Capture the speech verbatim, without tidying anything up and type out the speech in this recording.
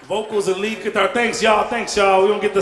vocals and lead guitar. Thanks, y'all. Thanks, y'all. We're gonna get the